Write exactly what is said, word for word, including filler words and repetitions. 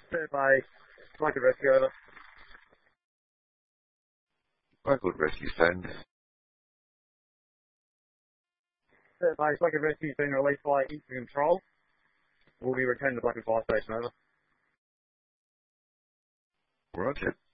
Third base, Blackwood Rescue, over. Blackwood Rescue stand. Third base, Blackwood Rescue has been released by instant control. Will be returned to Blackwood Fire Station, over. Roger.